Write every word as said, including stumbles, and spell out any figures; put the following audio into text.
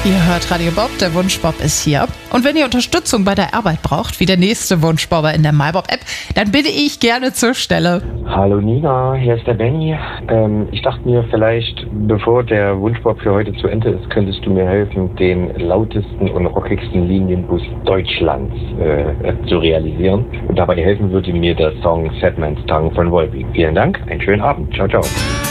Ihr hört Radio Bob, der Wunschbob ist hier. Und wenn ihr Unterstützung bei der Arbeit braucht, wie der nächste Wunschbobber in der MyBob-App, dann bitte ich gerne zur Stelle. Hallo Nina, hier ist der Benny. Ähm, ich dachte mir vielleicht, bevor der Wunschbob für heute zu Ende ist, könntest du mir helfen, den lautesten und rockigsten Linienbus Deutschlands äh, zu realisieren. Und dabei helfen würde mir der Song Sad Man's Tongue von Volbeat. Vielen Dank, einen schönen Abend. Ciao, ciao.